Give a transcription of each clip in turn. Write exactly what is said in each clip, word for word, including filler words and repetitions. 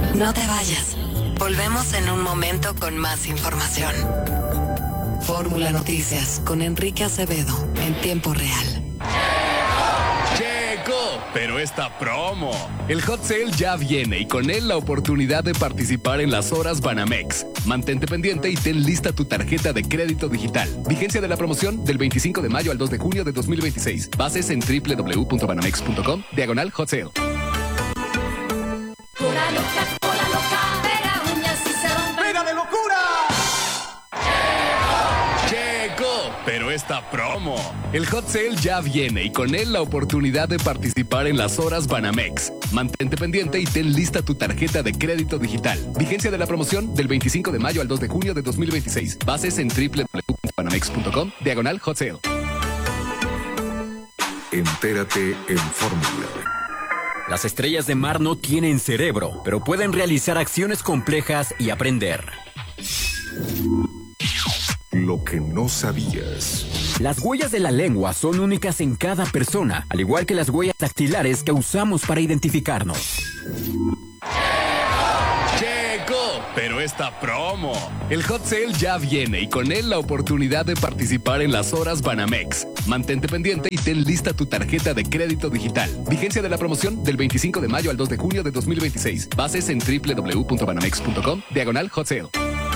No te vayas. Volvemos en un momento con más información. Fórmula Noticias con Enrique Acevedo en tiempo real. Llegó, pero esta promo. El Hot Sale ya viene y con él la oportunidad de participar en las horas Banamex. Mantente pendiente y ten lista tu tarjeta de crédito digital. Vigencia de la promoción del veinticinco de mayo al dos de junio de dos mil veintiséis. Bases en doble u doble u doble u punto banamex punto com, diagonal Hot Sale. Cola loca, cola loca, pega uñas y se rompe. ¡Pega de locura! Llegó, pero esta promo. El Hot Sale ya viene y con él la oportunidad de participar en las horas Banamex. Mantente pendiente y ten lista tu tarjeta de crédito digital. Vigencia de la promoción del veinticinco de mayo al dos de junio de dos mil veintiséis. Bases en doble u doble u doble u punto banamex punto com, diagonal Hot Sale. Entérate en Fórmula. Las estrellas de mar no tienen cerebro, pero pueden realizar acciones complejas y aprender. Lo que no sabías. Las huellas de la lengua son únicas en cada persona, al igual que las huellas dactilares que usamos para identificarnos. Llegó, pero esta promo. El Hot Sale ya viene y con él la oportunidad de participar en las horas Banamex. Mantente pendiente y ten lista tu tarjeta de crédito digital. Vigencia de la promoción del veinticinco de mayo al dos de junio de dos mil veintiséis. Bases en doble u doble u doble u punto banamex punto com, diagonal Hot Sale.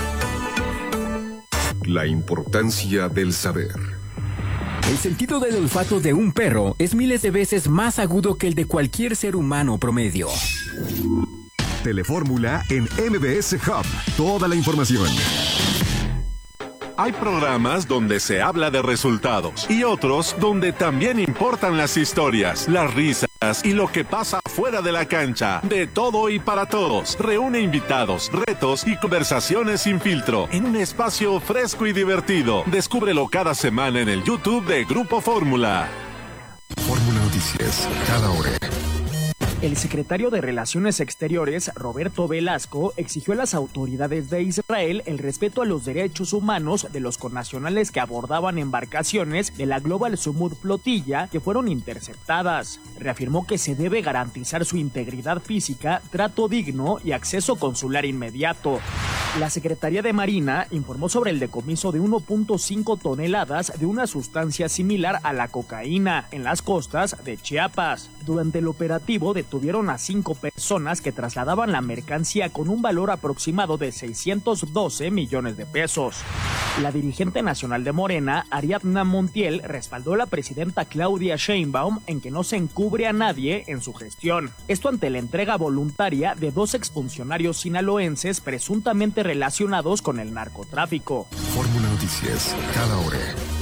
La importancia del saber. El sentido del olfato de un perro es miles de veces más agudo que el de cualquier ser humano promedio. Telefórmula en M B S Hub. Toda la información. Hay programas donde se habla de resultados y otros donde también importan las historias, las risas y lo que pasa fuera de la cancha. De todo y para todos. Reúne invitados, retos y conversaciones sin filtro en un espacio fresco y divertido. Descúbrelo cada semana en el YouTube de Grupo Fórmula. Fórmula Noticias, cada hora. El secretario de Relaciones Exteriores, Roberto Velasco, exigió a las autoridades de Israel el respeto a los derechos humanos de los connacionales que abordaban embarcaciones de la Global Sumud Flotilla que fueron interceptadas. Reafirmó que se debe garantizar su integridad física, trato digno y acceso consular inmediato. La Secretaría de Marina informó sobre el decomiso de uno punto cinco toneladas de una sustancia similar a la cocaína en las costas de Chiapas. Durante el operativo detuvieron a cinco personas que trasladaban la mercancía con un valor aproximado de seiscientos doce millones de pesos. La dirigente nacional de Morena, Ariadna Montiel, respaldó a la presidenta Claudia Sheinbaum en que no se encubre a nadie en su gestión. Esto ante la entrega voluntaria de dos exfuncionarios sinaloenses presuntamente relacionados con el narcotráfico. Fórmula Noticias, cada hora.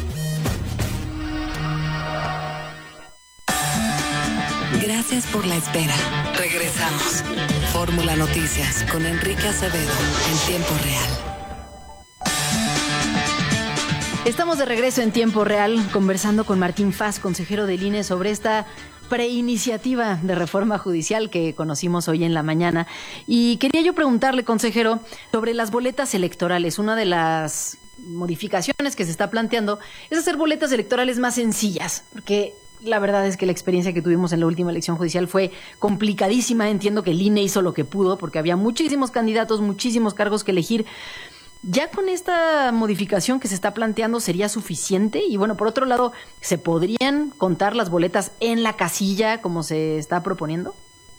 Gracias por la espera. Regresamos. Fórmula Noticias con Enrique Acevedo en tiempo real. Estamos de regreso en tiempo real conversando con Martín Faz, consejero del I N E, sobre esta preiniciativa de reforma judicial que conocimos hoy en la mañana. Y quería yo preguntarle, consejero, sobre las boletas electorales. Una de las modificaciones que se está planteando es hacer boletas electorales más sencillas, porque la verdad es que la experiencia que tuvimos en la última elección judicial fue complicadísima. Entiendo que el I N E hizo lo que pudo porque había muchísimos candidatos, muchísimos cargos que elegir. ¿Ya con esta modificación que se está planteando sería suficiente? Y bueno, por otro lado, ¿se podrían contar las boletas en la casilla como se está proponiendo?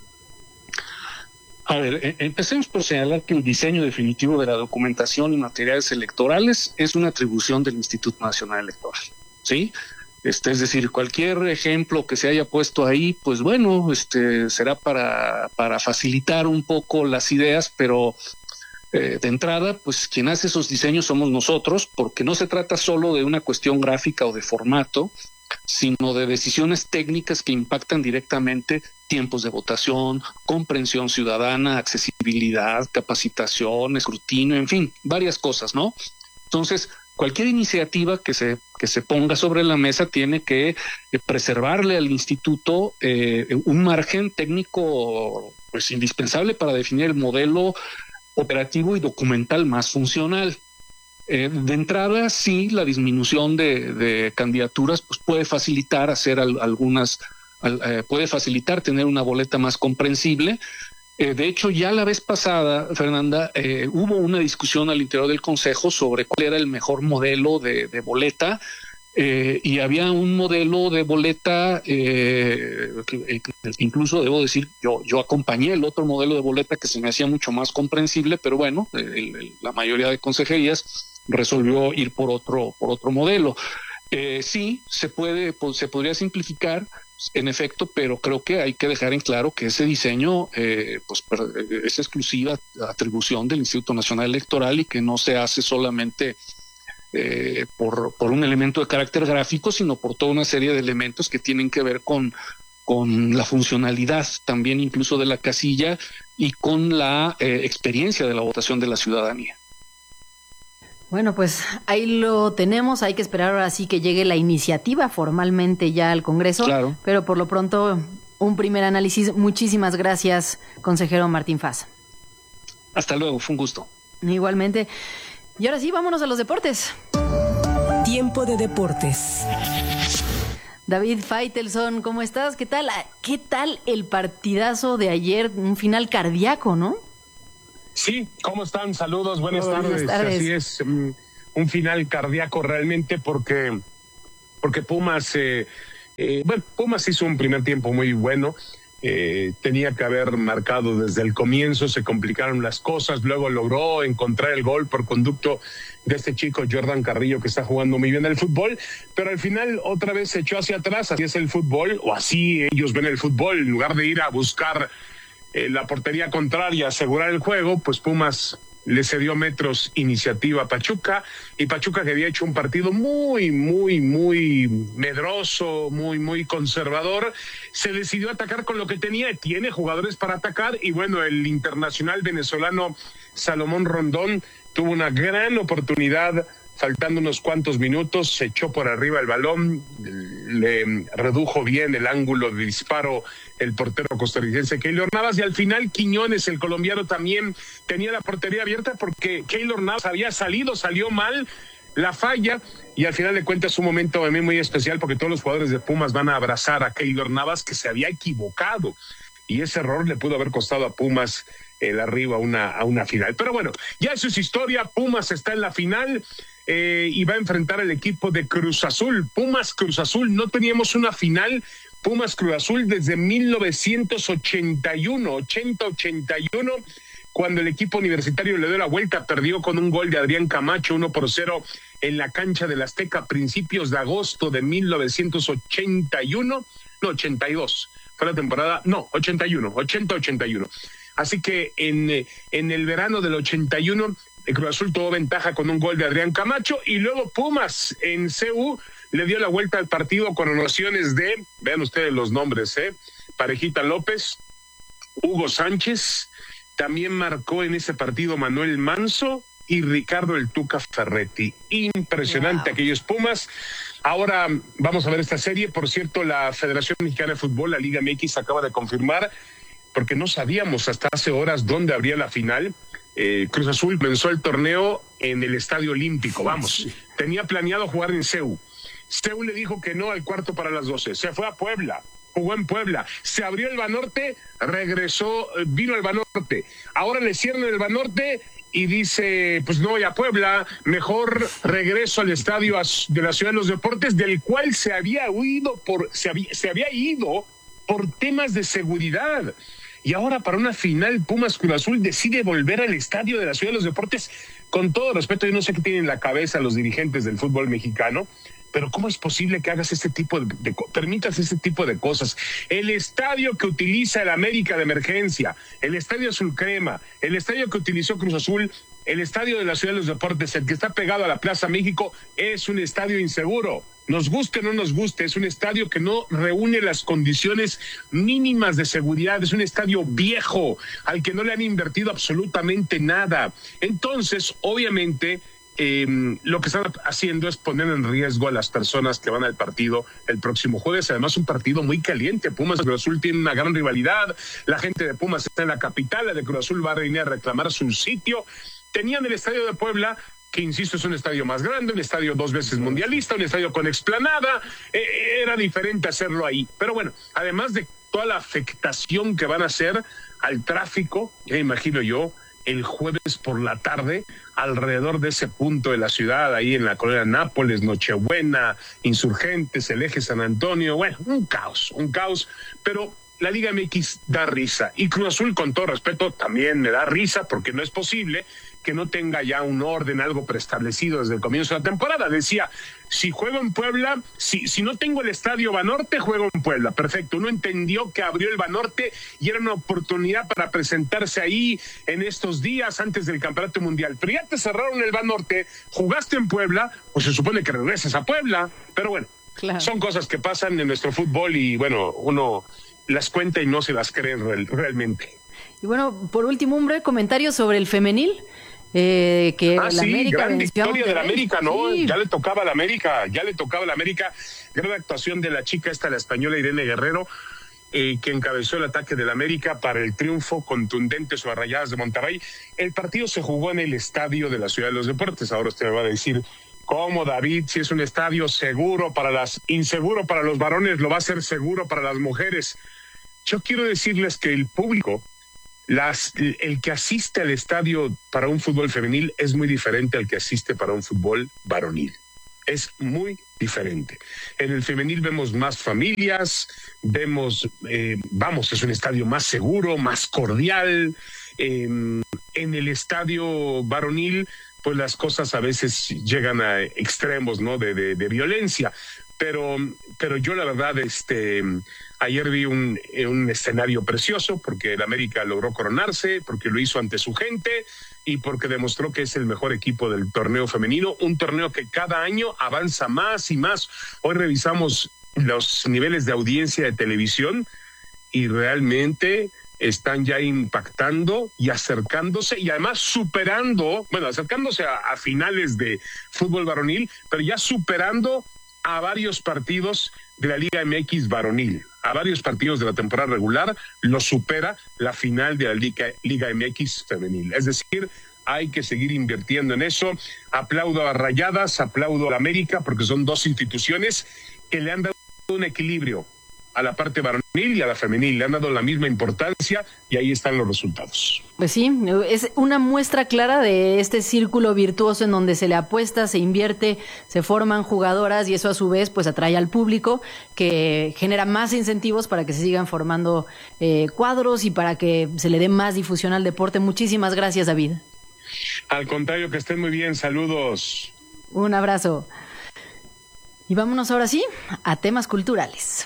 A ver, empecemos por señalar que el diseño definitivo de la documentación y materiales electorales es una atribución del Instituto Nacional Electoral, ¿sí? Este, es decir, cualquier ejemplo que se haya puesto ahí, pues bueno, este, será para, para facilitar un poco las ideas, pero eh, de entrada, pues quien hace esos diseños somos nosotros, porque no se trata solo de una cuestión gráfica o de formato, sino de decisiones técnicas que impactan directamente tiempos de votación, comprensión ciudadana, accesibilidad, capacitación, escrutinio, en fin, varias cosas, ¿no? Entonces, cualquier iniciativa que se que se ponga sobre la mesa tiene que eh, preservarle al instituto eh, un margen técnico pues indispensable para definir el modelo operativo y documental más funcional. Eh, de entrada, sí, la disminución de, de candidaturas pues puede facilitar hacer al, algunas, al, eh, puede facilitar tener una boleta más comprensible. Eh, de hecho, ya la vez pasada, Fernanda, eh, hubo una discusión al interior del Consejo sobre cuál era el mejor modelo de, de boleta. Eh, y había un modelo de boleta, eh, que, que incluso debo decir, yo yo acompañé el otro modelo de boleta que se me hacía mucho más comprensible, pero bueno, el, el, la mayoría de consejerías resolvió ir por otro por otro modelo. Eh, sí, se puede, pues, se podría simplificar, en efecto, pero creo que hay que dejar en claro que ese diseño eh, pues, es exclusiva atribución del Instituto Nacional Electoral y que no se hace solamente Eh, por, por un elemento de carácter gráfico, sino por toda una serie de elementos que tienen que ver con, con la funcionalidad también incluso de la casilla y con la eh, experiencia de la votación de la ciudadanía. Bueno, pues ahí lo tenemos, hay que esperar ahora sí que llegue la iniciativa formalmente ya al Congreso, claro. Pero por lo pronto un primer análisis. Muchísimas gracias, consejero Martín Faz. Hasta luego, fue un gusto. Igualmente. Y ahora sí, vámonos a los deportes. Tiempo de deportes. David Faitelson, ¿cómo estás? ¿Qué tal? ¿Qué tal el partidazo de ayer? Un final cardíaco, ¿no? Sí, ¿cómo están? Saludos, buenas, Hola, tardes. buenas tardes. Así es, um, un final cardíaco realmente porque, porque Pumas, eh, eh, bueno, Pumas hizo un primer tiempo muy bueno. Eh, tenía que haber marcado desde el comienzo, se complicaron las cosas, luego logró encontrar el gol por conducto de este chico Jordan Carrillo que está jugando muy bien el fútbol, pero al final otra vez se echó hacia atrás. Así es el fútbol, o así ellos ven el fútbol, en lugar de ir a buscar eh, la portería contraria, asegurar el juego, pues Pumas le cedió metros iniciativa a Pachuca, y Pachuca, que había hecho un partido muy, muy, muy medroso, muy, muy conservador, se decidió a atacar con lo que tenía, tiene jugadores para atacar, y bueno, el internacional venezolano Salomón Rondón tuvo una gran oportunidad, faltando unos cuantos minutos, se echó por arriba el balón, le redujo bien el ángulo de disparo el portero costarricense Keylor Navas, y al final Quiñones, el colombiano, también tenía la portería abierta porque Keylor Navas había salido, salió mal la falla, y al final de cuentas un momento también muy especial porque todos los jugadores de Pumas van a abrazar a Keylor Navas, que se había equivocado, y ese error le pudo haber costado a Pumas el arriba a una, a una final. Pero bueno, ya eso es historia. Pumas está en la final eh, y va a enfrentar al equipo de Cruz Azul. Pumas Cruz Azul, no teníamos una final Pumas Cruz Azul desde mil novecientos ochenta y uno, ochenta ochenta y uno, cuando el equipo universitario le dio la vuelta, perdió con un gol de Adrián Camacho, uno por cero en la cancha del Azteca a principios de agosto de mil novecientos ochenta y uno, no, ochenta y dos, fue la temporada, no, ochenta y uno, ochenta ochenta y uno. Así que en, en el verano del ochenta y uno, el Cruz Azul tuvo ventaja con un gol de Adrián Camacho, y luego Pumas en C U le dio la vuelta al partido con anotaciones de, vean ustedes los nombres, ¿eh? Parejita López, Hugo Sánchez, también marcó en ese partido Manuel Manso y Ricardo El Tuca Ferretti. Impresionante wow. Aquellos Pumas. Ahora vamos a ver esta serie. Por cierto, la Federación Mexicana de Fútbol, la Liga M X, acaba de confirmar, porque no sabíamos hasta hace horas dónde habría la final. Eh, Cruz Azul comenzó el torneo en el Estadio Olímpico, vamos, sí. Tenía planeado jugar en C U. C U le dijo que no al cuarto para las doce, se fue a Puebla, jugó en Puebla, se abrió el Banorte, regresó, vino al Banorte, ahora le cierran el Banorte y dice, pues no voy a Puebla, mejor regreso al estadio de la Ciudad de los Deportes, del cual se había huido por, se había, se había ido por temas de seguridad. Y ahora para una final Pumas Cruz Azul decide volver al estadio de la Ciudad de los Deportes. Con todo respeto, yo no sé qué tienen en la cabeza los dirigentes del fútbol mexicano, pero ¿cómo es posible que hagas este tipo de, de permitas este tipo de cosas? El estadio que utiliza el América de emergencia, el estadio Azul Crema, el estadio que utilizó Cruz Azul, el estadio de la Ciudad de los Deportes, el que está pegado a la Plaza México, es un estadio inseguro. Nos guste o no nos guste, es un estadio que no reúne las condiciones mínimas de seguridad, es un estadio viejo, al que no le han invertido absolutamente nada. Entonces, obviamente, eh, lo que están haciendo es poner en riesgo a las personas que van al partido el próximo jueves. Además, un partido muy caliente. Pumas y Cruz Azul tienen una gran rivalidad, la gente de Pumas está en la capital, la de Cruz Azul va a venir a reclamar su sitio. Tenían el estadio de Puebla, que insisto es un estadio más grande, un estadio dos veces mundialista, un estadio con explanada, eh, era diferente hacerlo ahí. Pero bueno, además de toda la afectación que van a hacer al tráfico, ya imagino yo, el jueves por la tarde, alrededor de ese punto de la ciudad, ahí en la colonia Nápoles, Nochebuena, Insurgentes, el eje San Antonio, bueno, un caos, un caos, pero la Liga M X da risa, y Cruz Azul, con todo respeto, también me da risa, porque no es posible que no tenga ya un orden, algo preestablecido desde el comienzo de la temporada. Decía, si juego en Puebla, si, si no tengo el estadio Banorte, juego en Puebla. Perfecto, uno entendió que abrió el Banorte y era una oportunidad para presentarse ahí en estos días antes del Campeonato Mundial. Pero ya te cerraron el Banorte, jugaste en Puebla, pues se supone que regresas a Puebla. Pero bueno, claro, son cosas que pasan en nuestro fútbol y bueno, uno las cuenta y no se las cree real, realmente. Y bueno, por último, un breve comentario sobre el femenil. Eh, que ah, la sí, América gran victoria del América, ¿no? Sí. Ya le tocaba a la América, ya le tocaba a la América. Gran actuación de la chica esta, la española Irene Guerrero, eh, que encabezó el ataque del América para el triunfo contundente sobre Rayadas de Monterrey. El partido se jugó en el estadio de la Ciudad de los Deportes. Ahora usted me va a decir, ¿cómo, David? Si es un estadio seguro para las, inseguro para los varones, lo va a ser seguro para las mujeres. Yo quiero decirles que el público, Las, el que asiste al estadio para un fútbol femenil es muy diferente al que asiste para un fútbol varonil. Es muy diferente. En el femenil vemos más familias, vemos, eh, vamos, es un estadio más seguro, más cordial. Eh, en el estadio varonil, pues las cosas a veces llegan a extremos, ¿no? De, de, de violencia. Pero, pero yo la verdad, este, ayer vi un, un escenario precioso porque el América logró coronarse, porque lo hizo ante su gente y porque demostró que es el mejor equipo del torneo femenino, un torneo que cada año avanza más y más. Hoy revisamos los niveles de audiencia de televisión y realmente están ya impactando y acercándose y además superando, bueno, acercándose a, a finales de fútbol varonil, pero ya superando a varios partidos de la Liga M X varonil, a varios partidos de la temporada regular, lo supera la final de la Liga, Liga M X femenil. Es decir, hay que seguir invirtiendo en eso. Aplaudo a Rayadas, aplaudo a la América, porque son dos instituciones que le han dado un equilibrio a la parte varonil y a la femenil, le han dado la misma importancia y ahí están los resultados. Pues sí, es una muestra clara de este círculo virtuoso en donde se le apuesta, se invierte, se forman jugadoras y eso a su vez pues atrae al público que genera más incentivos para que se sigan formando eh, cuadros y para que se le dé más difusión al deporte. Muchísimas gracias, David. Al contrario, que estén muy bien, saludos. Un abrazo. Y vámonos ahora sí a temas culturales.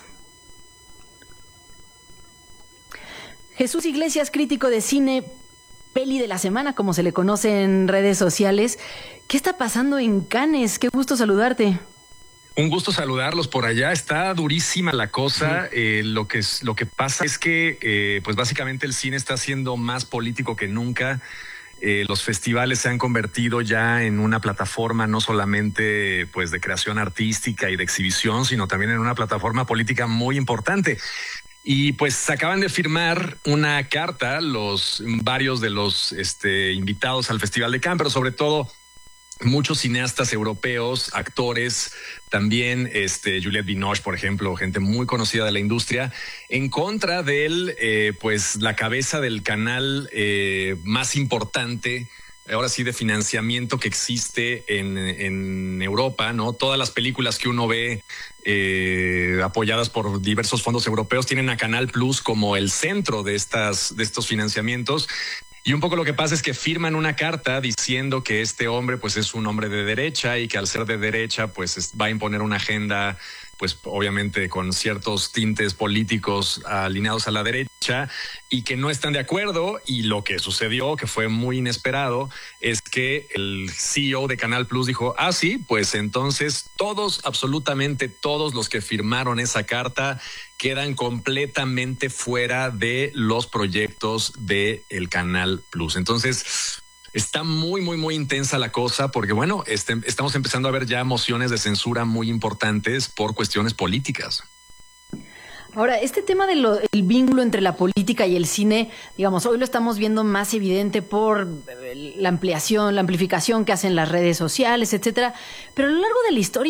Jesús Iglesias, crítico de cine, peli de la semana, como se le conoce en redes sociales. ¿Qué está pasando en Cannes? Qué gusto saludarte. Un gusto saludarlos por allá. Está durísima la cosa. Sí. Eh, lo que es, lo que pasa es que, eh, pues básicamente el cine está siendo más político que nunca. Eh, los festivales se han convertido ya en una plataforma no solamente pues de creación artística y de exhibición, sino también en una plataforma política muy importante. Y pues acaban de firmar una carta los varios de los este, invitados al Festival de Cannes, pero sobre todo muchos cineastas europeos, actores, también este, Juliette Binoche, por ejemplo, gente muy conocida de la industria, en contra del, eh, pues la cabeza del canal eh, más importante, ahora sí, de financiamiento que existe en, en Europa, ¿no? Todas las películas que uno ve eh, apoyadas por diversos fondos europeos tienen a Canal Plus como el centro de estas, de estos financiamientos. Y un poco lo que pasa es que firman una carta diciendo que este hombre pues es un hombre de derecha y que al ser de derecha pues es, va a imponer una agenda pues obviamente con ciertos tintes políticos alineados a la derecha y que no están de acuerdo. Y lo que sucedió, que fue muy inesperado, es que el C E O de Canal Plus dijo, ah, sí, pues entonces todos, absolutamente todos los que firmaron esa carta quedan completamente fuera de los proyectos de el Canal Plus. Entonces está muy, muy, muy intensa la cosa porque, bueno, este, estamos empezando a ver ya mociones de censura muy importantes por cuestiones políticas. Ahora, este tema del vínculo entre la política y el cine, digamos, hoy lo estamos viendo más evidente por la ampliación, la amplificación que hacen las redes sociales, etcétera. Pero a lo largo de la historia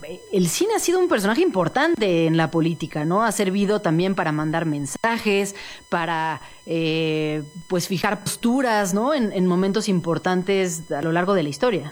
el cine ha sido un personaje importante en la política, ¿no? Ha servido también para mandar mensajes, para eh, pues fijar posturas, ¿no? En, en momentos importantes a lo largo de la historia.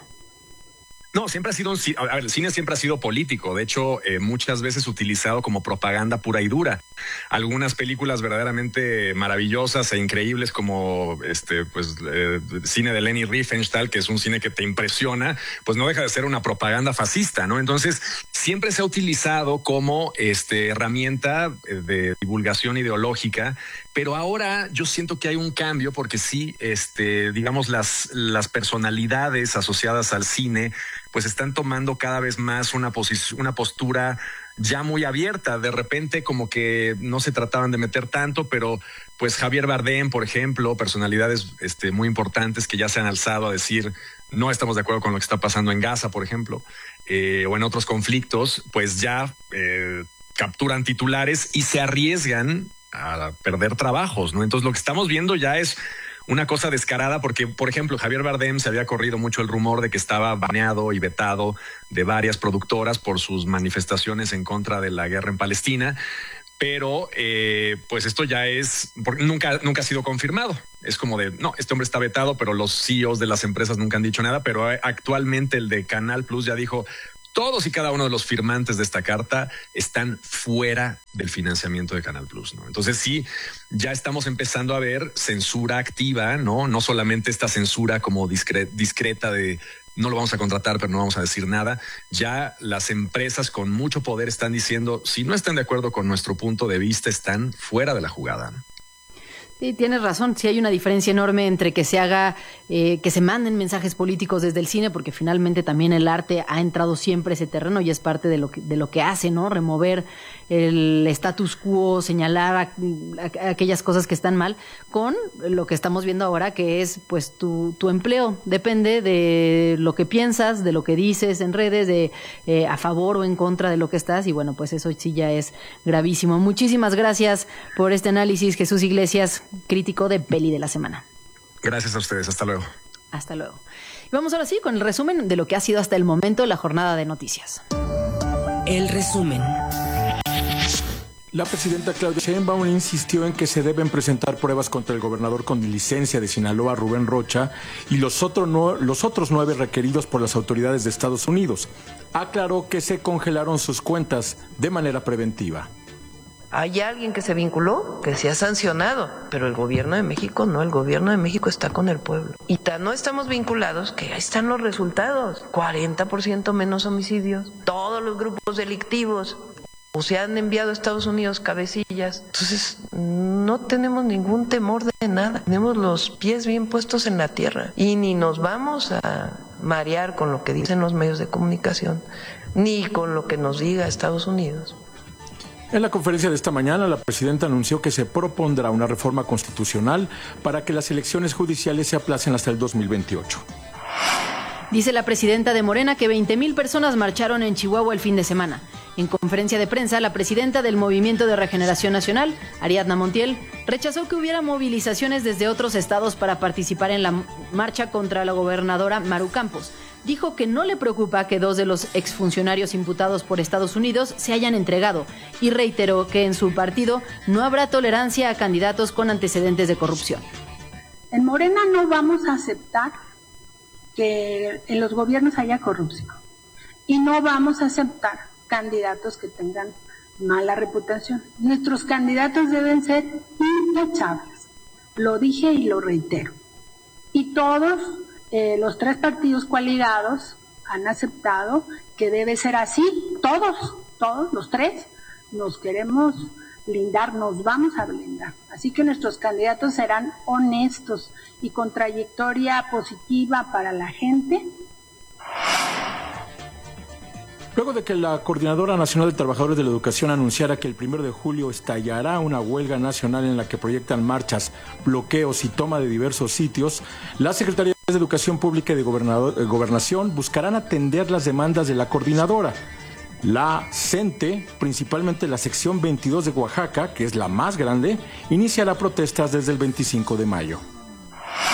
No, siempre ha sido un, a ver, el cine siempre ha sido político, de hecho eh, muchas veces utilizado como propaganda pura y dura. Algunas películas verdaderamente maravillosas e increíbles como este pues eh, cine de Leni Riefenstahl, que es un cine que te impresiona, pues no deja de ser una propaganda fascista, ¿no? Entonces siempre se ha utilizado como este herramienta de divulgación ideológica, pero ahora yo siento que hay un cambio porque sí, este, digamos las las personalidades asociadas al cine pues están tomando cada vez más una posición, una postura ya muy abierta. De repente como que no se trataban de meter tanto, pero pues Javier Bardem, por ejemplo, personalidades este, muy importantes que ya se han alzado a decir no estamos de acuerdo con lo que está pasando en Gaza, por ejemplo, eh, o en otros conflictos, pues ya eh, capturan titulares y se arriesgan a perder trabajos, ¿no? Entonces lo que estamos viendo ya es una cosa descarada porque, por ejemplo, Javier Bardem se había corrido mucho el rumor de que estaba baneado y vetado de varias productoras por sus manifestaciones en contra de la guerra en Palestina, pero eh, pues esto ya es, nunca, nunca ha sido confirmado. Es como de, no, este hombre está vetado, pero los C E Os de las empresas nunca han dicho nada, pero actualmente el de Canal Plus ya dijo, todos y cada uno de los firmantes de esta carta están fuera del financiamiento de Canal Plus, ¿no? Entonces sí, ya estamos empezando a ver censura activa, ¿no? No solamente esta censura como discre- discreta de no lo vamos a contratar, pero no vamos a decir nada. Ya las empresas con mucho poder están diciendo, si no están de acuerdo con nuestro punto de vista, están fuera de la jugada, ¿no? Sí, tienes razón. Sí hay una diferencia enorme entre que se haga, eh, que se manden mensajes políticos desde el cine, porque finalmente también el arte ha entrado siempre a ese terreno y es parte de lo que, de lo que hace, ¿no? Remover el status quo, señalar a, a, a aquellas cosas que están mal, con lo que estamos viendo ahora, que es, pues, tu, tu empleo. Depende de lo que piensas, de lo que dices en redes, de eh, a favor o en contra de lo que estás, y bueno, pues eso sí ya es gravísimo. Muchísimas gracias por este análisis, Jesús Iglesias, crítico de Peli de la Semana. Gracias a ustedes, hasta luego. Hasta luego. Y vamos ahora sí con el resumen de lo que ha sido hasta el momento la jornada de noticias. El resumen. La presidenta Claudia Sheinbaum insistió en que se deben presentar pruebas contra el gobernador con licencia de Sinaloa, Rubén Rocha, y los, otro no, los otros nueve requeridos por las autoridades de Estados Unidos. Aclaró que se congelaron sus cuentas de manera preventiva. Hay alguien que se vinculó, que se ha sancionado, pero el gobierno de México no, el gobierno de México está con el pueblo. Y tan no estamos vinculados que ahí están los resultados, cuarenta por ciento menos homicidios, todos los grupos delictivos, o se han enviado a Estados Unidos cabecillas. Entonces no tenemos ningún temor de nada, tenemos los pies bien puestos en la tierra y ni nos vamos a marear con lo que dicen los medios de comunicación, ni con lo que nos diga Estados Unidos. En la conferencia de esta mañana, la presidenta anunció que se propondrá una reforma constitucional para que las elecciones judiciales se aplacen hasta el dos mil veintiocho. Dice la presidenta de Morena que veinte mil personas marcharon en Chihuahua el fin de semana. En conferencia de prensa, la presidenta del Movimiento de Regeneración Nacional, Ariadna Montiel, rechazó que hubiera movilizaciones desde otros estados para participar en la marcha contra la gobernadora Maru Campos. Dijo que no le preocupa que dos de los exfuncionarios imputados por Estados Unidos se hayan entregado y reiteró que en su partido no habrá tolerancia a candidatos con antecedentes de corrupción. En Morena no vamos a aceptar que en los gobiernos haya corrupción y no vamos a aceptar candidatos que tengan mala reputación. Nuestros candidatos deben ser intachables. Lo dije y lo reitero. Y todos eh, los tres partidos coaligados han aceptado que debe ser así. Todos, todos los tres nos queremos blindar, nos vamos a blindar. Así que nuestros candidatos serán honestos y con trayectoria positiva para la gente. Luego de que la Coordinadora Nacional de Trabajadores de la Educación anunciara que el primero de julio estallará una huelga nacional en la que proyectan marchas, bloqueos y toma de diversos sitios, las Secretarías de Educación Pública y de Gobernación buscarán atender las demandas de la coordinadora. La CENTE, principalmente la sección veintidós de Oaxaca, que es la más grande, iniciará protestas desde el veinticinco de mayo.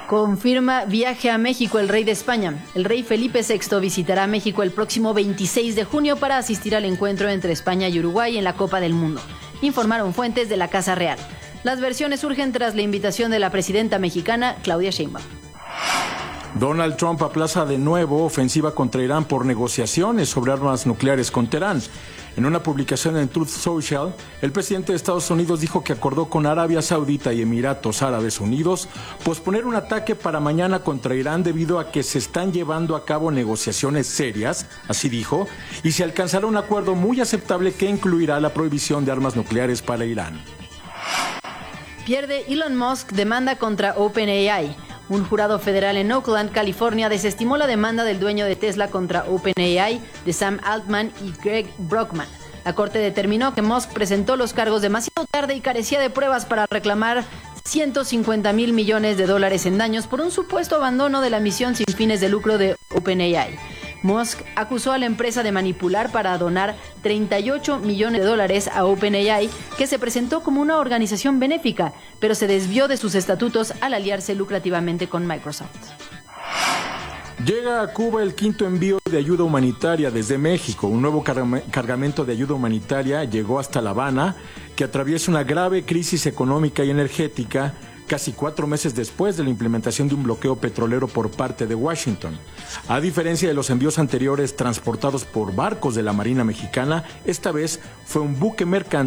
Confirma viaje a México el rey de España. El rey Felipe sexto visitará México el próximo veintiséis de junio para asistir al encuentro entre España y Uruguay en la Copa del Mundo, informaron fuentes de la Casa Real. Las versiones surgen tras la invitación de la presidenta mexicana, Claudia Sheinbaum. Donald Trump aplaza de nuevo ofensiva contra Irán por negociaciones sobre armas nucleares con Teherán. En una publicación en Truth Social, el presidente de Estados Unidos dijo que acordó con Arabia Saudita y Emiratos Árabes Unidos posponer un ataque para mañana contra Irán debido a que se están llevando a cabo negociaciones serias, así dijo, y se alcanzará un acuerdo muy aceptable que incluirá la prohibición de armas nucleares para Irán. Pierde Elon Musk demanda contra OpenAI. Un jurado federal en Oakland, California, desestimó la demanda del dueño de Tesla contra OpenAI, de Sam Altman y Greg Brockman. La corte determinó que Musk presentó los cargos demasiado tarde y carecía de pruebas para reclamar ciento cincuenta mil millones de dólares en daños por un supuesto abandono de la misión sin fines de lucro de OpenAI. Musk acusó a la empresa de manipular para donar treinta y ocho millones de dólares a OpenAI, que se presentó como una organización benéfica, pero se desvió de sus estatutos al aliarse lucrativamente con Microsoft. Llega a Cuba el quinto envío de ayuda humanitaria desde México. Un nuevo cargamento de ayuda humanitaria llegó hasta La Habana, que atraviesa una grave crisis económica y energética casi cuatro meses después de la implementación de un bloqueo petrolero por parte de Washington. A diferencia de los envíos anteriores transportados por barcos de la Marina Mexicana, esta vez fue un buque mercante